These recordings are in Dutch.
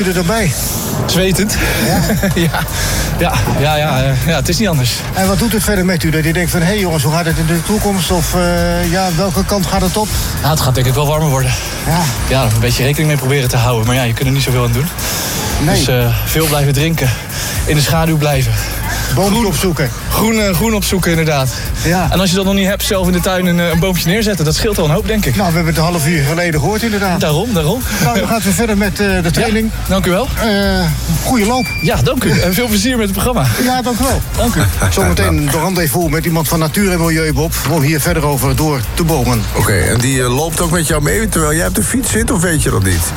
erbij? Zwetend. Ja? ja, het is niet anders. En wat doet het verder met u? Dat u denkt van, hé jongens, hoe gaat het in de toekomst? Of welke kant gaat het op? Nou, het gaat denk ik wel warmer worden. Ja, een beetje rekening mee proberen te houden. Maar ja, je kunt er niet zoveel aan doen. Nee. Dus veel blijven drinken. In de schaduw blijven. Boompje opzoeken. Groen opzoeken, inderdaad. Ja. En als je dat nog niet hebt, zelf in de tuin een boompje neerzetten. Dat scheelt wel een hoop, denk ik. Nou, we hebben het een half uur geleden gehoord, inderdaad. Daarom. Nou, dan gaan we verder met de training. Ja, dank u wel. Goeie loop. Ja, dank u. En veel plezier met het programma. Ja, dank u wel. Dank u. Zometeen de rendezvous met iemand van Natuur en Milieu, Bob. Om hier verder over door te bomen. Oké, en die loopt ook met jou mee, terwijl jij op de fiets zit, of weet je dat niet?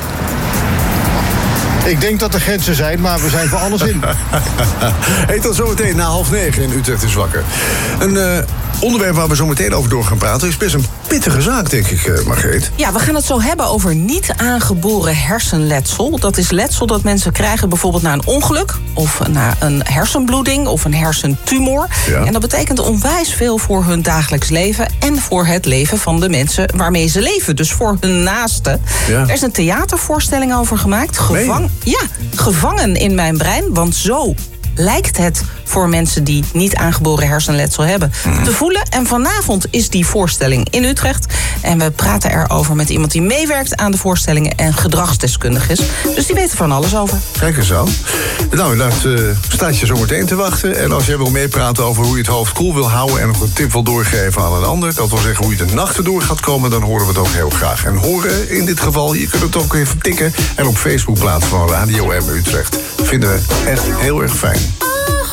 Ik denk dat er grenzen zijn, maar we zijn voor alles in. Hey, tot zometeen na 8:30 in Utrecht is Wakker. Een onderwerp waar we zo meteen over door gaan praten is best een pittige zaak, denk ik, Margreet. Ja, we gaan het zo hebben over niet aangeboren hersenletsel. Dat is letsel dat mensen krijgen bijvoorbeeld na een ongeluk, of na een hersenbloeding of een hersentumor. Ja. En dat betekent onwijs veel voor hun dagelijks leven en voor het leven van de mensen waarmee ze leven. Dus voor hun naasten. Ja. Er is een theatervoorstelling over gemaakt. Gevangen in mijn brein, want zo lijkt het voor mensen die niet aangeboren hersenletsel hebben te voelen. En vanavond is die voorstelling in Utrecht. En we praten erover met iemand die meewerkt aan de voorstellingen en gedragsdeskundig is. Dus die weet er van alles over. Kijk eens aan. Nou, dat staat je zo meteen te wachten. En als jij wil meepraten over hoe je het hoofd koel wil houden en nog een tip wil doorgeven aan een ander, dat wil zeggen hoe je de nachten door gaat komen, dan horen we het ook heel graag. En horen in dit geval, je kunt het ook even tikken en op Facebook plaatsen van Radio M Utrecht. Dat vinden we echt heel erg fijn.